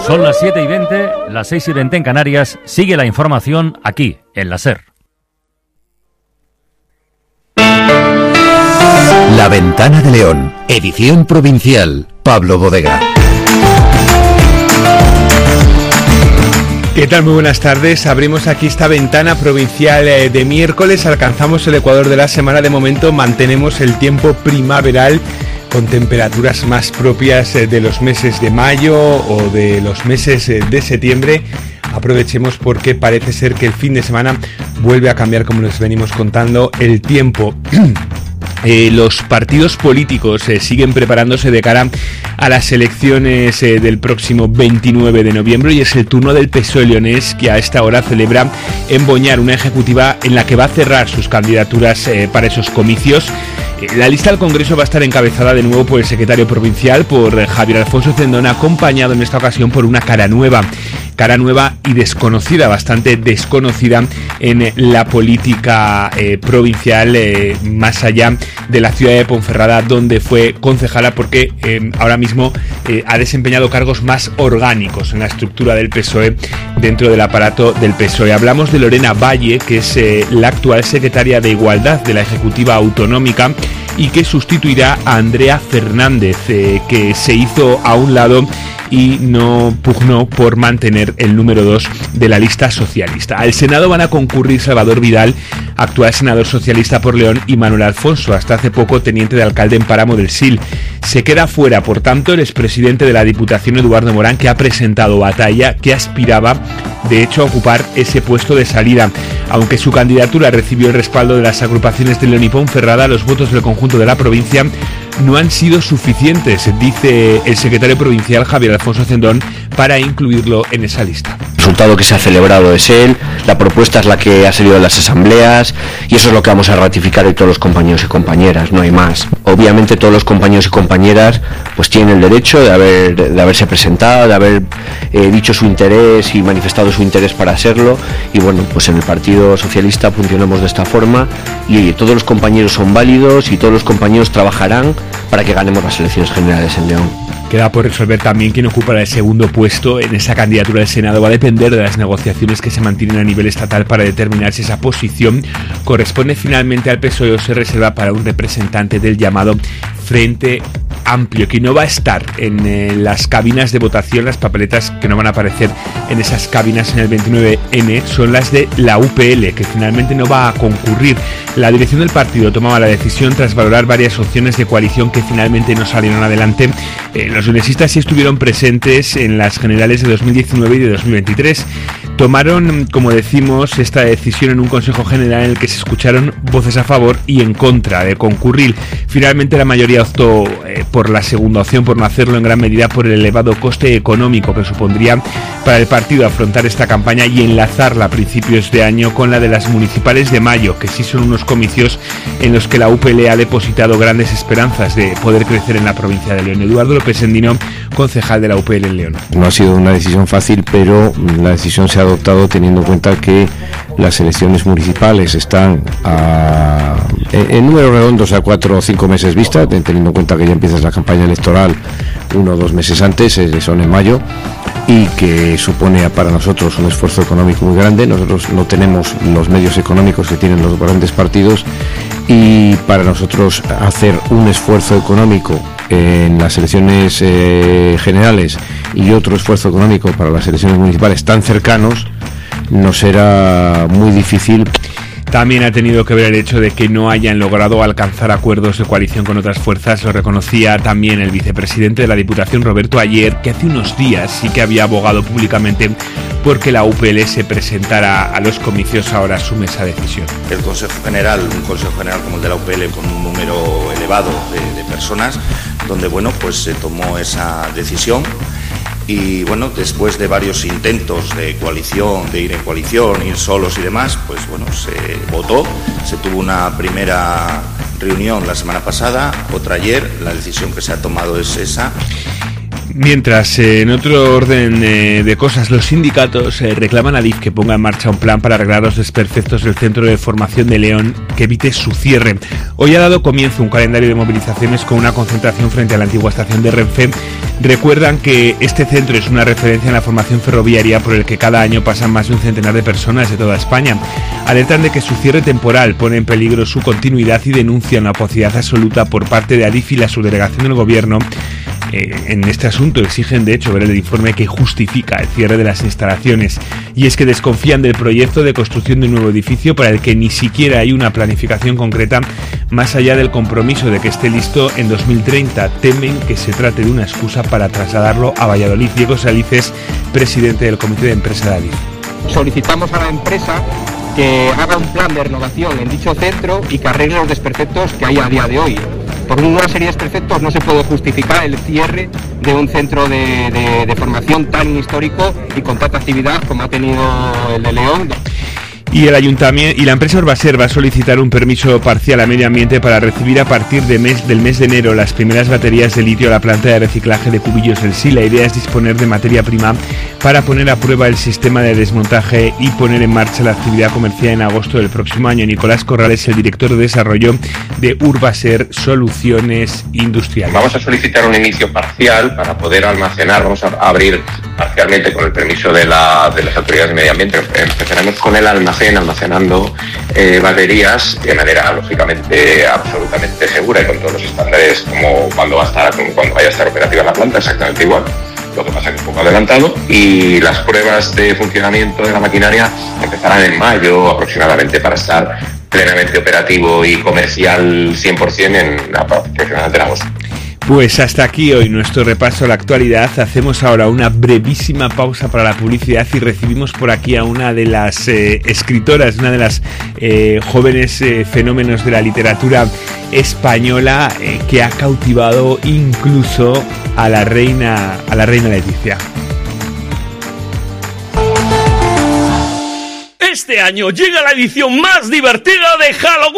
Son las 7:20, las 6:20 en Canarias. Sigue la información aquí, en la SER. La Ventana de León, edición provincial, Pablo Bodega. ¿Qué tal? Muy buenas tardes. Abrimos aquí esta ventana provincial de miércoles. Alcanzamos el ecuador de la semana. De momento mantenemos el tiempo primaveral con temperaturas más propias de los meses de mayo o de los meses de septiembre. Aprovechemos porque parece ser que el fin de semana vuelve a cambiar, como les venimos contando, el tiempo. Los partidos políticos siguen preparándose de cara a las elecciones del próximo 29 de noviembre y es el turno del PSOE leonés, que a esta hora celebra en Boñar una ejecutiva en la que va a cerrar sus candidaturas para esos comicios. La lista al Congreso va a estar encabezada de nuevo por el secretario provincial, por Javier Alfonso Cendón, acompañado en esta ocasión por una cara nueva y desconocida, bastante desconocida en la política provincial, más allá de la ciudad de Ponferrada, donde fue concejala, porque ahora mismo ha desempeñado cargos más orgánicos en la estructura del PSOE, dentro del aparato del PSOE. Hablamos de Lorena Valle, que es la actual secretaria de Igualdad de la Ejecutiva Autonómica y que sustituirá a Andrea Fernández, que se hizo a un lado y no pugnó por mantener el número 2 de la lista socialista. Al Senado van a concurrir Salvador Vidal, actual senador socialista por León, y Manuel Alfonso, hasta hace poco teniente de alcalde en Páramo del Sil. Se queda fuera, por tanto, el expresidente de la Diputación, Eduardo Morán, que ha presentado batalla, que aspiraba, de hecho, a ocupar ese puesto de salida. Aunque su candidatura recibió el respaldo de las agrupaciones de León y Ponferrada, los votos del conjunto de la provincia no han sido suficientes, dice el secretario provincial Javier Alfonso Cendón, para incluirlo en esa lista. El resultado que se ha celebrado es él, la propuesta es la que ha salido de las asambleas y eso es lo que vamos a ratificar hoy todos los compañeros y compañeras, no hay más. Obviamente todos los compañeros y compañeras pues tienen el derecho de haberse presentado, de haber dicho su interés y manifestado su interés para hacerlo, y bueno, pues en el Partido Socialista funcionamos de esta forma y oye, todos los compañeros son válidos y todos los compañeros trabajarán para que ganemos las elecciones generales en León. Queda por resolver también quién ocupará el segundo puesto en esa candidatura del Senado. Va a depender de las negociaciones que se mantienen a nivel estatal para determinar si esa posición corresponde finalmente al PSOE o se reserva para un representante del llamado Frente Amplio, que no va a estar en las cabinas de votación. Las papeletas que no van a aparecer en esas cabinas en el 29N son las de la UPL, que finalmente no va a concurrir. La dirección del partido tomaba la decisión tras valorar varias opciones de coalición que finalmente no salieron adelante. Los leonesistas sí estuvieron presentes en las generales de 2019 y de 2023. Tomaron, como decimos, esta decisión en un Consejo General en el que se escucharon voces a favor y en contra de concurrir. Finalmente la mayoría optó por la segunda opción, por no hacerlo, en gran medida por el elevado coste económico que supondría para el partido afrontar esta campaña y enlazarla a principios de año con la de las municipales de mayo, que sí son unos comicios en los que la UPL ha depositado grandes esperanzas de poder crecer en la provincia de León. Eduardo López Endino, concejal de la UPL en León. No ha sido una decisión fácil, pero la decisión se ha adoptado teniendo en cuenta que las elecciones municipales están en números redondos a 4 o 5 meses vista, teniendo en cuenta que ya empieza la campaña electoral 1 o 2 meses antes, son en mayo, y que supone para nosotros un esfuerzo económico muy grande. Nosotros no tenemos los medios económicos que tienen los grandes partidos, y para nosotros hacer un esfuerzo económico en las elecciones generales y otro esfuerzo económico para las elecciones municipales tan cercanos nos será muy difícil. También ha tenido que ver el hecho de que no hayan logrado alcanzar acuerdos de coalición con otras fuerzas. Lo reconocía también el vicepresidente de la Diputación, Roberto Ayer, que hace unos días sí que había abogado públicamente porque la UPL se presentara a los comicios. Ahora asume esa decisión. El Consejo General, un Consejo General como el de la UPL, con un número elevado de personas, donde bueno, pues se tomó esa decisión. Y bueno, después de varios intentos de coalición, de ir en coalición, ir solos y demás, pues bueno, se votó, se tuvo una primera reunión la semana pasada, otra ayer. La decisión que se ha tomado es esa. Mientras, en otro orden de cosas, los sindicatos reclaman a Adif que ponga en marcha un plan para arreglar los desperfectos del centro de formación de León que evite su cierre. Hoy ha dado comienzo un calendario de movilizaciones con una concentración frente a la antigua estación de Renfe. Recuerdan que este centro es una referencia en la formación ferroviaria por el que cada año pasan más de un centenar de personas de toda España. Alertan de que su cierre temporal pone en peligro su continuidad y denuncian la opacidad absoluta por parte de Adif y la subdelegación del Gobierno. En este asunto exigen de hecho ver el informe que justifica el cierre de las instalaciones, y es que desconfían del proyecto de construcción de un nuevo edificio para el que ni siquiera hay una planificación concreta más allá del compromiso de que esté listo en 2030. Temen que se trate de una excusa para trasladarlo a Valladolid. Diego Salices, presidente del comité de empresa de Adif. Solicitamos a la empresa que haga un plan de renovación en dicho centro y que arregle los desperfectos que hay a día de hoy. Por una serie de desperfectos no se puede justificar el cierre de un centro de formación tan histórico y con tanta actividad como ha tenido el de León. Y el ayuntamiento y la empresa Urbaser va a solicitar un permiso parcial a medio ambiente para recibir a partir del mes de enero las primeras baterías de litio a la planta de reciclaje de Cubillos del Sí. La idea es disponer de materia prima para poner a prueba el sistema de desmontaje y poner en marcha la actividad comercial en agosto del próximo año. Nicolás Corrales, el director de desarrollo de Urbaser Soluciones Industriales. Vamos a solicitar un inicio parcial para poder almacenar, vamos a abrir parcialmente con el permiso de las autoridades de medio ambiente. Empezaremos con el almacenando baterías de manera lógicamente absolutamente segura y con todos los estándares como cuando vaya a estar operativa la planta, exactamente igual. Lo que pasa es que un poco adelantado, y las pruebas de funcionamiento de la maquinaria empezarán en mayo aproximadamente para estar plenamente operativo y comercial 100% aproximadamente en agosto. Pues hasta aquí hoy nuestro repaso a la actualidad. Hacemos ahora una brevísima pausa para la publicidad y recibimos por aquí a una de las escritoras, una de las jóvenes fenómenos de la literatura española que ha cautivado incluso a la reina Leticia. Este año llega la edición más divertida de Halloween.